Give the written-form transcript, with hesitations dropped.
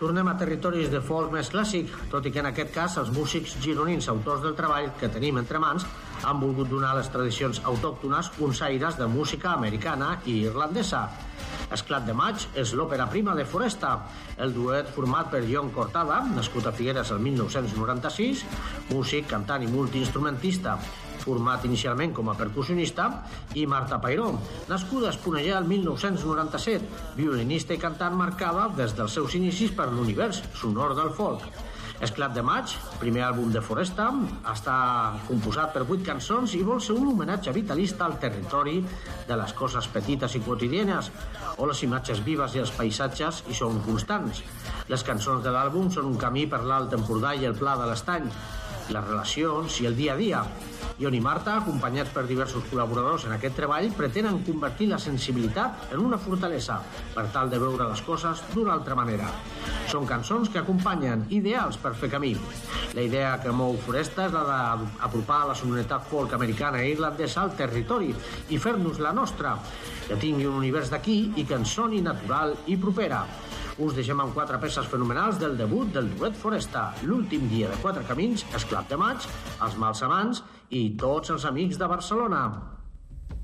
Tornem a territoris de folk més clàssic, tot i que en aquest cas els músics gironins autors del treball que tenim entre mans han volgut donar a les tradicions autòctones uns aires de música americana i irlandesa. Esclat de maig és l'òpera prima de Foresta, el duet format per John Cortada, nascut a Figueres el 1996, músic, cantant i multiinstrumentista, format inicialment com a percussionista, i Marta Pairó, nascuda a Esponellà el 1997, violinista i cantant marcada des dels seus inicis per l'univers sonor del folk. Esclat de maig, primer àlbum de Foresta, està composat per 8 cançons i vol ser un homenatge vitalista al territori de les coses petites i quotidianes, on les imatges vives i els paisatges hi són constants. Les cançons de l'àlbum són un camí per l'Alt Empordà i el Pla de l'Estany, les relacions i el dia a dia. Ion i Marta, acompanyats per diversos col·laboradors en aquest treball, pretenen convertir la sensibilitat en una fortalesa per tal de veure les coses d'una altra manera. Són cançons que acompanyen, ideals per fer camí. La idea que mou Foresta és la d'apropar la sonoritat folk americana i irlandesa al territori i fer-nos la nostra, que tingui un univers d'aquí i que ens soni natural i propera. Us deixem amb 4 peces fenomenals del debut del duet Foresta, L'últim dia de 4 camins, Esclat de maig, Els mals amants i Tots els amics de Barcelona.